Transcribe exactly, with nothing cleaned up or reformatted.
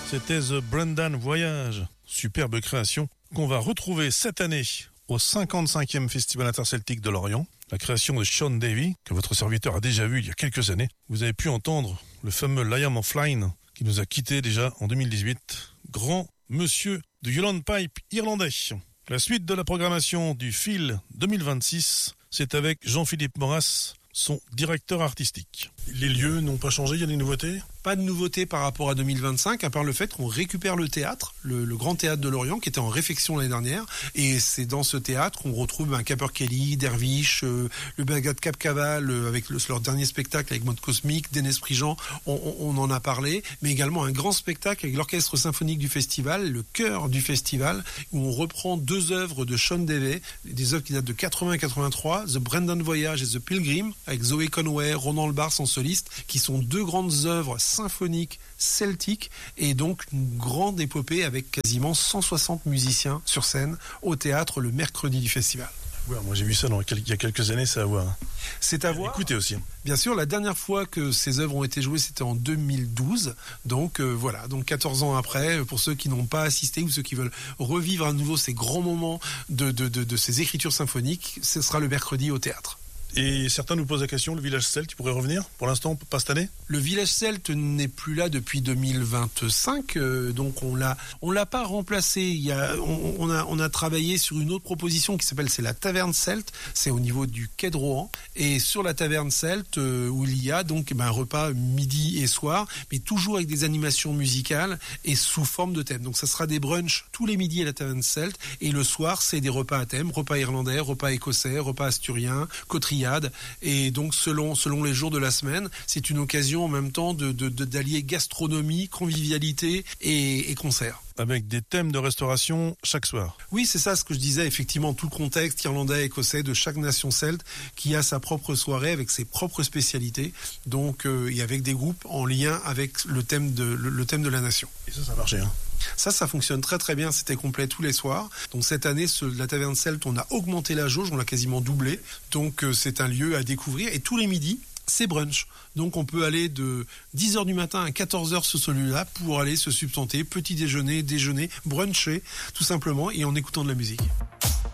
C'était The Brendan Voyage, superbe création qu'on va retrouver cette année au cinquante-cinquième Festival interceltique de Lorient. La création de Sean Davy, que votre serviteur a déjà vu il y a quelques années. Vous avez pu entendre le fameux Liam O'Flynn qui nous a quittés déjà en deux mille dix-huit. Grand monsieur du Yolande Pipe irlandais. La suite de la programmation du Fil deux mille vingt-six, c'est avec Jean-Philippe Maurras, son directeur artistique. Les lieux n'ont pas changé, il y a des nouveautés ? Pas de nouveautés par rapport à deux mille vingt-cinq, à part le fait qu'on récupère le théâtre, le, le grand théâtre de Lorient, qui était en réfection l'année dernière. Et c'est dans ce théâtre qu'on retrouve ben, Capercaillie, Dervish, euh, le Bagat Cap Caval, euh, avec le, leur dernier spectacle avec Mode Cosmique, Dénes Prigent, on, on, on en a parlé. Mais également un grand spectacle avec l'orchestre symphonique du festival, le chœur du festival, où on reprend deux œuvres de Sean Davy, des œuvres qui datent de quatre-vingts et quatre-vingt-trois, The Brendan Voyage et The Pilgrim, avec Zoé Conway, Ronan Lebars en soliste, qui sont deux grandes œuvres symphoniques celtiques et donc une grande épopée avec quasiment cent soixante musiciens sur scène au théâtre le mercredi du festival. Ouais, moi j'ai vu ça dans quel... il y a quelques années, c'est à voir. C'est à voir. Écoutez aussi. Bien sûr, la dernière fois que ces œuvres ont été jouées, c'était en deux mille douze. Donc euh, voilà, donc quatorze ans après, pour ceux qui n'ont pas assisté ou ceux qui veulent revivre à nouveau ces grands moments de, de, de, de ces écritures symphoniques, ce sera le mercredi au théâtre. Et certains nous posent la question, le village celte, il pourrait revenir ? Pour l'instant, pas cette année ? Le village celte n'est plus là depuis deux mille vingt-cinq, euh, donc on l'a, on l'a pas remplacé. Il y a, on, on a, on a travaillé sur une autre proposition qui s'appelle, c'est la taverne celte. C'est au niveau du quai de Rohan. Et sur la taverne celte, euh, où il y a donc ben, un repas midi et soir, mais toujours avec des animations musicales et sous forme de thème. Donc ça sera des brunchs tous les midis à la taverne celte, et le soir c'est des repas à thème, repas irlandais, repas écossais, repas asturiens, cotriades. Et donc selon selon les jours de la semaine, c'est une occasion en même temps de, de, de d'allier gastronomie, convivialité et, et concert. Avec des thèmes de restauration chaque soir. Oui, c'est ça ce que je disais, effectivement, tout le contexte irlandais, écossais de chaque nation celte qui a sa propre soirée avec ses propres spécialités, donc euh, et avec des groupes en lien avec le thème de le, le thème de la nation. Et ça, ça a marché, hein. Ça, ça fonctionne très très bien, c'était complet tous les soirs. Donc cette année, ce, la taverne celte, on a augmenté la jauge, on l'a quasiment doublé. Donc euh, c'est un lieu à découvrir. Et tous les midis, c'est brunch. Donc on peut aller de dix heures du matin à quatorze heures sur celui-là pour aller se substanter, petit déjeuner, déjeuner, bruncher, tout simplement, et en écoutant de la musique.